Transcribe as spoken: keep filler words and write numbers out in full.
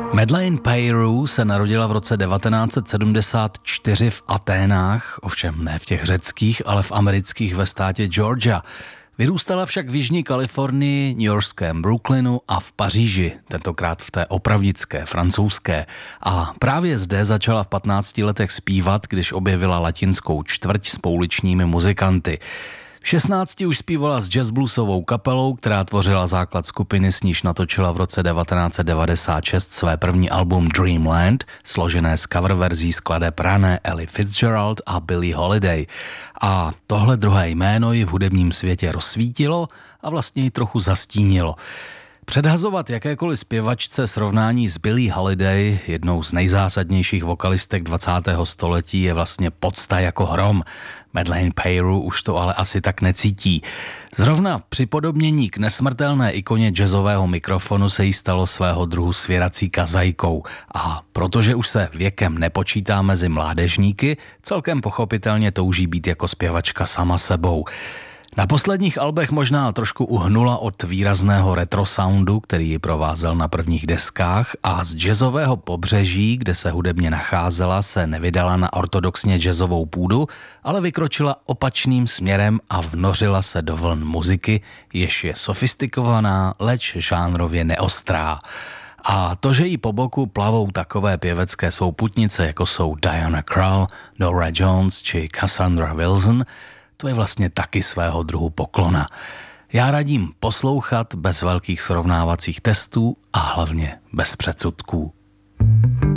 Madeleine Peyroux se narodila v roce devatenáct set sedmdesát čtyři v Aténách, ovšem ne v těch řeckých, ale v amerických ve státě Georgia. Vyrůstala však v jižní Kalifornii, newyorském Brooklynu a v Paříži, tentokrát v té opravdické, francouzské. A právě zde začala v patnácti letech zpívat, když objevila latinskou čtvrť s pouličními muzikanty. V šestnácti už zpívala s jazzbluesovou kapelou, která tvořila základ skupiny, s níž natočila v roce devatenáct set devadesát šest své první album Dreamland, složené z coververzí skladeb rané Ella Fitzgerald a Billie Holiday. A tohle druhé jméno ji v hudebním světě rozsvítilo a vlastně ji trochu zastínilo. Předhazovat jakékoliv zpěvačce srovnání s Billie Holiday, jednou z nejzásadnějších vokalistek dvacátého století, je vlastně podsta jako hrom. Madeleine Peyroux už to ale asi tak necítí. Zrovna připodobnění k nesmrtelné ikoně jazzového mikrofonu se jí stalo svého druhu svěrací kazajkou. A protože už se věkem nepočítá mezi mládežníky, celkem pochopitelně touží být jako zpěvačka sama sebou. Na posledních albech možná trošku uhnula od výrazného retro soundu, který ji provázel na prvních deskách, a z jazzového pobřeží, kde se hudebně nacházela, se nevydala na ortodoxně jazzovou půdu, ale vykročila opačným směrem a vnořila se do vln muziky, jež je sofistikovaná, leč žánrově neostrá. A to, že jí po boku plavou takové pěvecké souputnice, jako jsou Diana Krall, Norah Jones či Cassandra Wilson, to je vlastně taky svého druhu poklona. Já radím poslouchat bez velkých srovnávacích testů a hlavně bez předsudků.